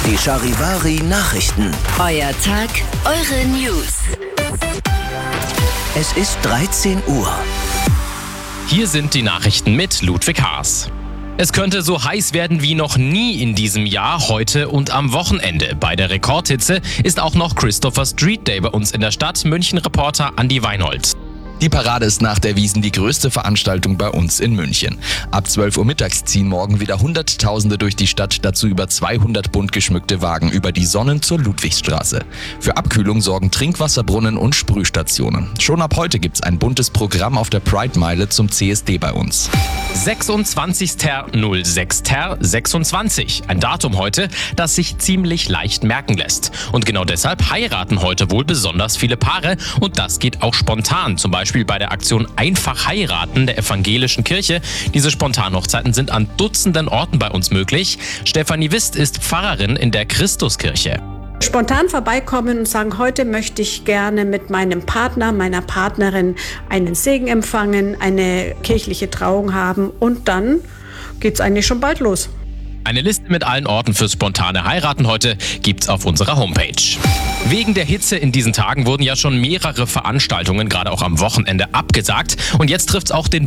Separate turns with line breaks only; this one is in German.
Die Charivari Nachrichten.
Euer Tag, eure News.
Es ist 13 Uhr.
Hier sind die Nachrichten mit Ludwig Haas. Es könnte so heiß werden wie noch nie in diesem Jahr, heute und am Wochenende. Bei der Rekordhitze ist auch noch Christopher Street Day bei uns in der Stadt. München-Reporter Andi Weinhold.
Die Parade ist nach der Wiesn die größte Veranstaltung bei uns in München. Ab 12 Uhr mittags ziehen morgen wieder Hunderttausende durch die Stadt, dazu über 200 bunt geschmückte Wagen über die Sonnen zur Ludwigstraße. Für Abkühlung sorgen Trinkwasserbrunnen und Sprühstationen. Schon ab heute gibt's ein buntes Programm auf der Pride-Meile zum CSD bei uns.
26.06.26. Ein Datum heute, das sich ziemlich leicht merken lässt. Und genau deshalb heiraten heute wohl besonders viele Paare. Und das geht auch spontan, zum Beispiel bei der Aktion Einfach heiraten der evangelischen Kirche. Diese Spontanhochzeiten sind an Dutzenden Orten bei uns möglich. Stefanie Wist ist Pfarrerin in der Christuskirche.
Spontan vorbeikommen und sagen, heute möchte ich gerne mit meinem Partner, meiner Partnerin einen Segen empfangen, eine kirchliche Trauung haben und dann geht's eigentlich schon bald los.
Eine Liste mit allen Orten fürs spontane Heiraten heute gibt's auf unserer Homepage. Wegen der Hitze in diesen Tagen wurden ja schon mehrere Veranstaltungen, gerade auch am Wochenende, abgesagt. Und jetzt trifft's auch den